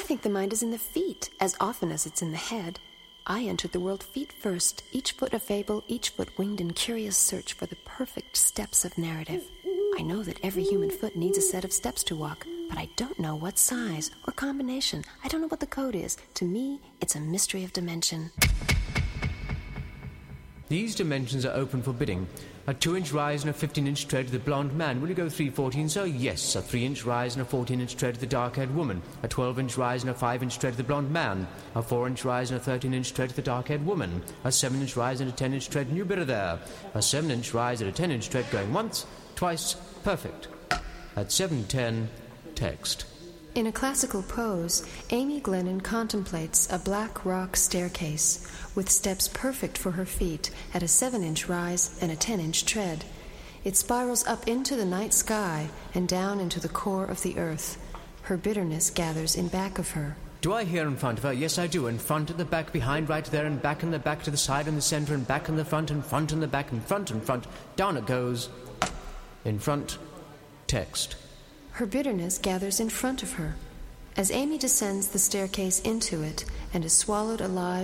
think the mind is in the feet as often as it's in the head. I entered the world feet first, each foot a fable, each foot winged in curious search for the perfect steps of narrative. I know that every human foot needs a set of steps to walk, but I don't know what size or combination. I don't know what the code is. To me, it's a mystery of dimension. These dimensions are open for bidding. A 2-inch rise and a 15-inch tread to the blonde man. Will you go 3.14, sir? Yes. A 3-inch rise and a 14-inch tread to the dark-haired woman. A 12-inch rise and a 5-inch tread to the blonde man. A 4-inch rise and a 13-inch tread to the dark-haired woman. A 7-inch rise and a 10-inch tread, and you bidder there. A 7-inch rise and a 10-inch tread going once, twice, perfect. At 7:10, text. In a classical pose, Amy Glennon contemplates a black rock staircase with steps perfect for her feet at a 7-inch rise and a 10-inch tread. It spirals up into the night sky and down into the core of the earth. Her bitterness gathers in back of her. Do I hear in front of her? Yes, I do. In front, at the back, behind, right there, and back and the back to the side and the center, and back and the front and the back and front. Down it goes. In front, text. Her bitterness gathers in front of her. As Amy descends the staircase into it and is swallowed alive